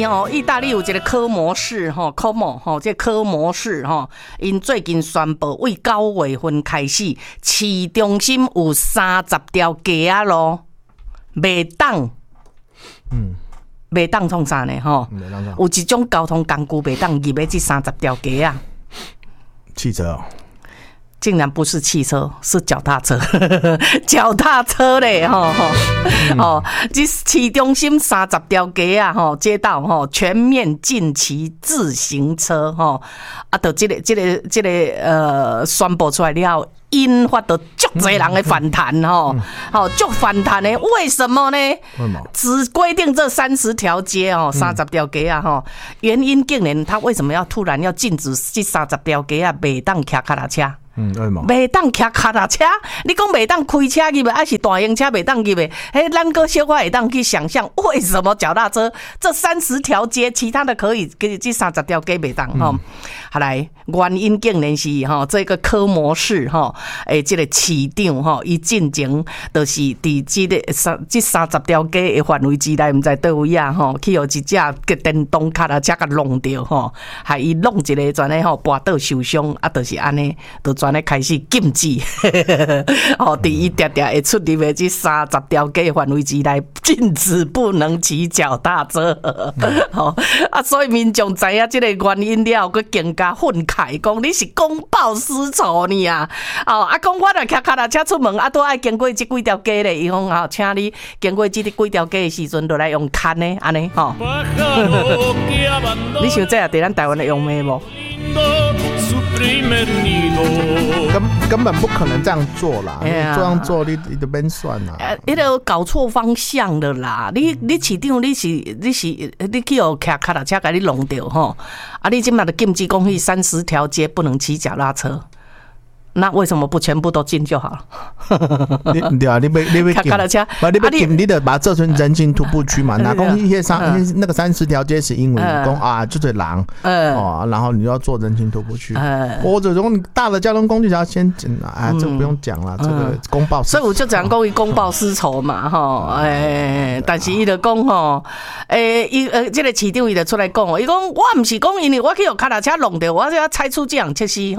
哦，意大利有一个科摩市吼 ，Como 吼，这科摩市吼，因最近宣布，为9月份开始，市中心有30条街啊咯，袂当，袂当创啥呢吼？有一种交通工具袂当入去这30条街啊。 汽车哦。 竟然不是汽车，是脚踏车，脚踏车嘞，这市中心30条街啊，街道全面禁骑自行车，就这个宣布出来了后，引发到足多人的反弹，足反弹的，为什么呢？只规定这30条街30条街啊，原因竟然他为什么要突然要禁止这30条街啊，袂当骑脚踏车？袂当骑脚踏车，你讲袂当开车入去，还是大型车袂当入去？咱个小可会当去想象，为什么脚踏车这30条街，其他的可以，这30条街袂当吼？好来，原因竟然是这个科摩市这个市长伊进前就是伫这30条街的范围之内，唔知倒位啊去有一只电动脚踏车甲弄掉害伊弄一个全咧跋倒受伤啊，就是安尼，就全咧开始禁止伫伊常常会出入的这30条街的范围之内，禁止不能骑脚踏车所以民众知影这个原因了，佮更加愤慨，讲你是公报私仇呢啊！讲我若骑脚踏车出门，都爱经过这几条街咧，伊讲请你经过这几条街的时阵，就来用牵呢，安尼你想这在咱台湾的用咩无？ 根本不可能这样做啦！你这样做，你就免算啦。 你都搞错方向了啦！你市长，你去有骑脚踏车给你弄掉吼，你今嘛就禁止讲30条街不能骑脚踏车。那为什么不全部都禁就好了？ 对啊，你要禁，你要禁，你得把它做成人行徒步区嘛。哪讲那个30条街是因为讲就这人然后你要做人行徒步区，或者说你大的交通工具要先禁这个不用讲了，这个公报。 所以我就讲讲公报私仇嘛，但是伊就讲这个市长伊就出来讲伊讲我不是讲因为我去有脚踏车弄掉，我是要采取这样措施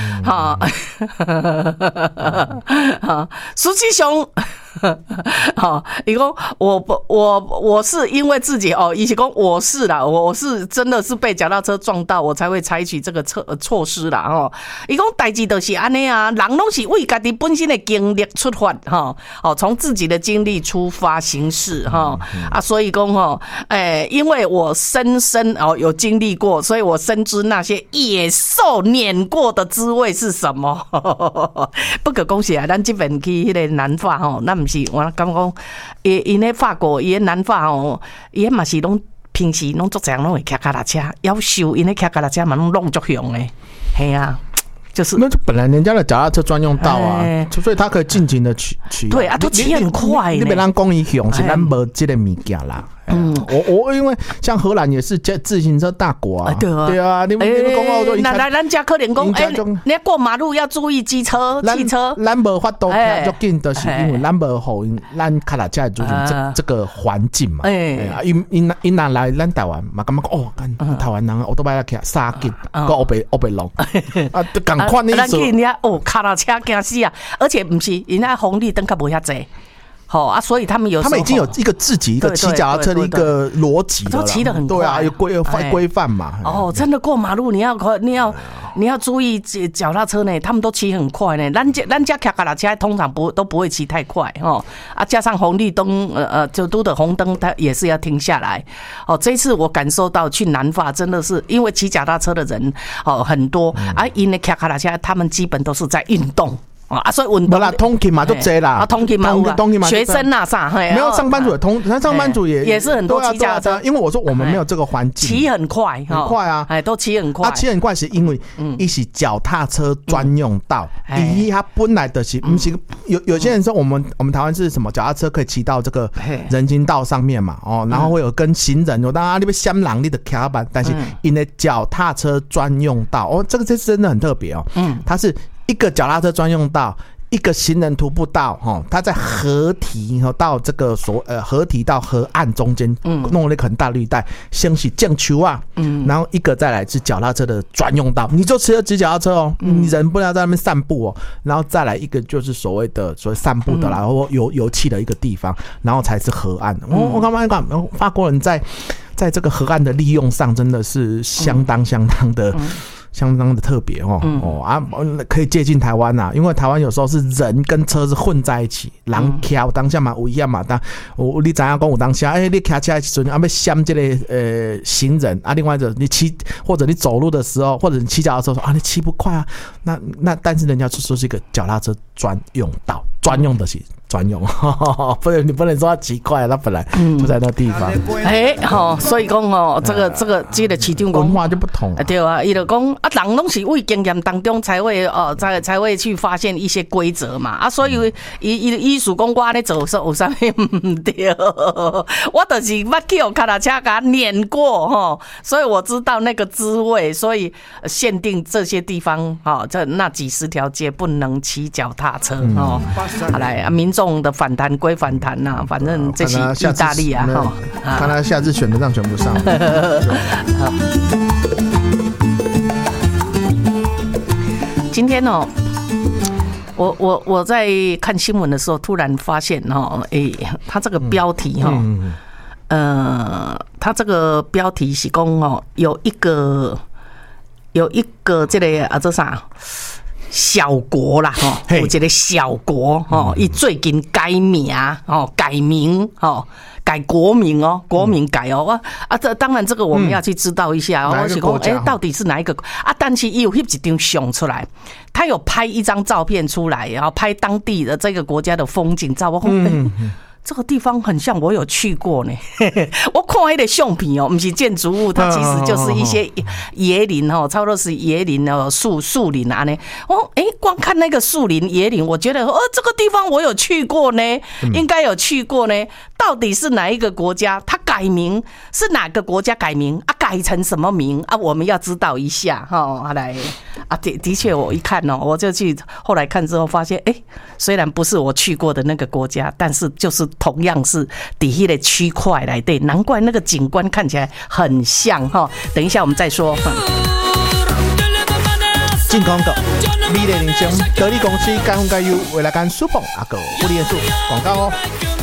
实际上，伊讲我是因为自己伊是讲我是啦，我是真的是被脚踏车撞到，我才会采取这个措施啦伊讲代志就是安尼啊，人拢是为家己本身的经历出发从自己的经历出发行事所以讲因为我深有经历过，所以我深知那些野兽碾过的滋味是什么。不过讲实在，咱这边去迄个南法咱不是我感觉因咧法国，因南法因嘛是拢平时拢足常拢会骑脚踏车，夭寿因咧骑脚踏车嘛拢弄足凶诶，嘿啊。就是那就本来人家的脚踏车专用道啊，所以他可以尽情的骑。 对啊，都骑很快。 你别让公益用，是咱没这个物件啦。我因为像荷兰也是自行车大国啊，对啊，你们讲澳洲， 那咱家可能讲，你过马路要注意机车、汽车。 咱无法度骑足紧，就是因为咱无好咱脚踏车的族群这个环境嘛。因拿来咱台湾嘛，感觉台湾人我都把它骑3紧，个欧北路啊，赶快那时候。咱人家脚踏车惊死啊！而且不是，人家红绿灯较无遐济。所以他们已经有一个自己一个骑脚踏车的一个逻辑了， 都骑得很快， 对啊，有规范嘛。 真的过马路你要注意脚踏车呢，他们都骑很快呢。咱家骑脚踏车通常都不会骑太快加上红绿灯就都的红灯，它也是要停下来。这一次我感受到去南法真的是因为骑脚踏车的人很多因为骑脚踏车他们基本都是在运动。所以运动啦，通勤嘛都多啦， 通勤嘛，学生啊啥， 没有上班族也上班族也是很多骑脚踏车， 因为我说我们没有这个环境， 骑很快， 很快啊， 都骑很快。 骑很快是因为一是脚踏车专用道，第一它本来的是不是有些人说我们台湾是什么脚踏车可以骑到这个人行道上面嘛，然后会有跟行人有当然你被香囊你的卡板，但是因为脚踏车专用道这个真的很特别它是一个脚踏车专用道， 一个行人徒步道它在河堤到这个河堤到河岸中间弄了一个很大绿带，先是建丘啊，然后一个再来是脚踏车的专用道，你就骑着脚踏车你人不要在那边散步然后再来一个就是所谓散步的啦，或油气的一个地方，然后才是河岸。我刚刚讲法国人在这个河岸的利用上真的是相当的特别可以接近台湾因为台湾有时候是人跟车是混在一起，人骑有当下嘛危险嘛，但你知影讲有当下你骑车的时阵要闪这个行人另外你骑或者你走路的时候，或者你骑脚踏车说你骑不快那但是人家说是一个脚踏车专用道，专用的是专用你不能说它骑快，它本来就在那地方所以讲这个市长文化就不同对啊，他就讲人拢是为经验当中才会去发现一些规则嘛所以意思讲我咧做有啥物唔对，我就是捌去脚踏车给他碾过所以我知道那个滋味，所以限定这些地方这那几十条街不能骑脚踏车好来民众的反弹归反弹反正这是意大利看他下次选得上选不上今天我在看新闻的时候，突然发现他这个标题他这个标题是讲有一个这个这啥小国啦有一个小国他最近改名改国名国民改这当然这个我们要去知道一下我是说到底是哪一个但是他有翕一张相出来，他有拍一张照片出来，然后拍当地的这个国家的风景照，我说这个地方很像我有去过呢我看那个相片不是建筑物，它其实就是一些野林差不多是野林树林光看那个树林野林，我觉得这个地方我有去过呢应该有去过呢，到底是哪一个国家它改名，是哪个国家改名改成什么名我们要知道一下来的确我一看我就去后来看之后发现虽然不是我去过的那个国家，但是就是同样是底下的区块来对，难怪那个景观看起来很像等一下我们再说进广告，美丽人生得力公司改风改优，未来间舒服个不离数广告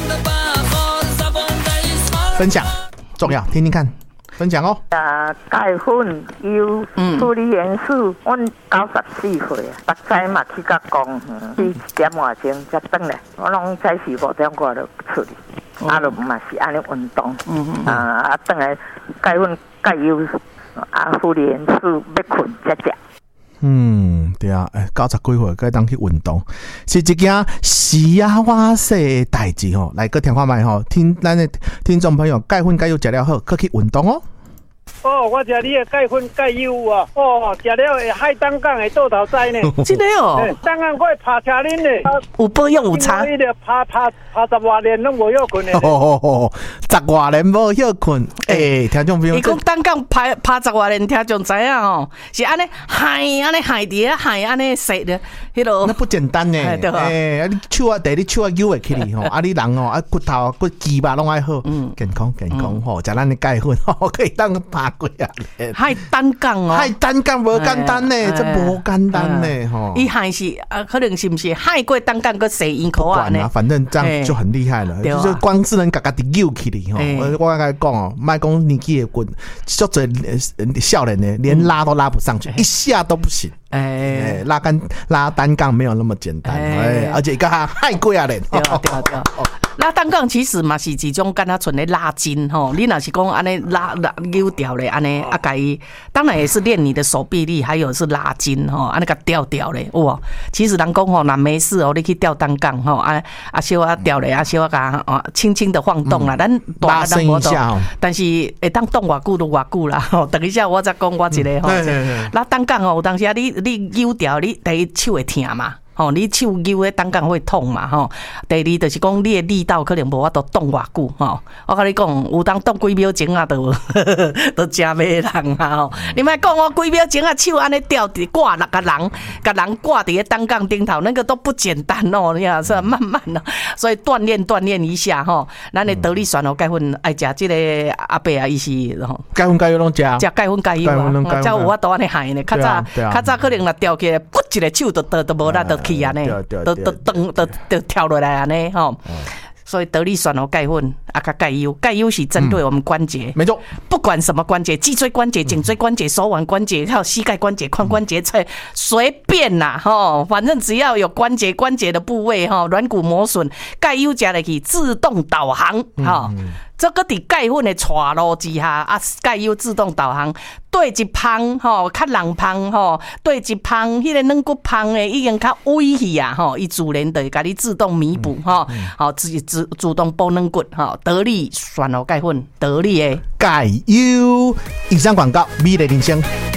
分享重要，听听看。分享钙粉油处理元素，阮94岁目屎嘛去甲公园，1点外钟才转来，我拢早时5点外就出去，就嘛是安尼运动，转来钙粉钙油处理元素要困才食。 对啊，90几岁该当去运动，是一件时啊哇塞代志来个听看卖听咱的听众朋友，钙粉钙油食了好，可去运动我食你的钙粉钙油食了会海胆港的倒头栽呢。 真的胆港我会爬车恁呢。 有保养有差。 你爬10多年拢无休困的。 10多年无休困，听众朋友。 伊讲胆港爬10多年，听众知影是安尼海伫海安尼洗的，迄落。 那不简单呢。你手你手油会起哩你人骨头骨肌肉拢爱好，健康食咱的钙粉可以当爬过啊！ 海胆港海胆港无简单呢，这无简单呢伊海是可能是不是海过胆港个洗衣裤啊？ 反正这样就很厉害了，就是光是能家己扭起哩我跟你讲莫讲年纪的棍，足侪少年的连拉都拉不上去，一下都不行。拉单杠没有那么简单，而且个海过啊嘞。 对。拉单杠其实嘛是一种敢若像咧拉筋你若是讲安尼拉扭掉咧安尼当然也是练你的手臂力，还有是拉筋安尼个吊咧哇！其实人讲若没事你去吊单杠小啊吊咧小啊轻轻的晃动啦，咱拉伸一下但是会当动偌久就偌久啦等一下我再讲我一个拉单杠有当时你扭掉你第一手会疼嘛吼，你手扭的当杠会痛嘛吼。第二就是讲你的力道可能无法度动偌久吼。我甲你讲，有当动几秒钟啊，都真骂人啊吼。你莫讲我几秒钟啊，手安尼吊伫挂6个人，甲人挂伫个单杠顶头，那个都不简单哦，你看是慢慢哦。所以锻炼一下吼，咱的得力酸哦钙粉爱食这个阿伯啊，伊是吼钙粉拢食， 食钙粉钙油啊，才有法度安尼害呢。较早可能若吊起来，骨一个手都无力得去安尼，都跳落来安尼吼。所以得力酸哦钙粉啊，甲钙油是针对我们关节， 没错， 不管什么关节，脊椎关节、颈椎关节、手腕关节，还有膝盖关节、髋关节，随便啦吼，反正只要有关节的部位吼，软骨磨损，钙油加入去自动导航吼。这个伫钙粉的带路之下，啊，钙油自动导航，对一胖吼，较人胖吼，对一胖，迄个软骨胖的已经较萎去啊吼，伊自然就会甲你自动弥补吼，好主动补软骨吼，得力酸哦钙粉，得力的钙油。以上广告，美丽人生。